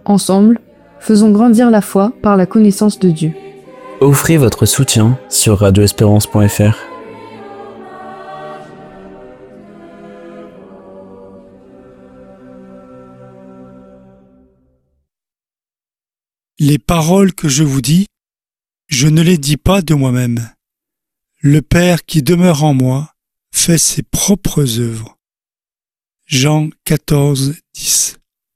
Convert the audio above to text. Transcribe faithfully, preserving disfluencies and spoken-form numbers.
Ensemble, faisons grandir la foi par la connaissance de Dieu. Offrez votre soutien sur radio espérance point f r. Les paroles que je vous dis, je ne les dis pas de moi-même. Le Père qui demeure en moi fait ses propres œuvres. Jean quatorze, dix.